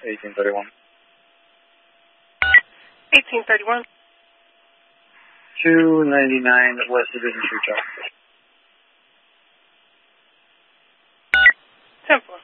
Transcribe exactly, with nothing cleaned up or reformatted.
eighteen thirty-one. eighteen thirty-one. two ninety-nine West Division Street, Charles. ten four.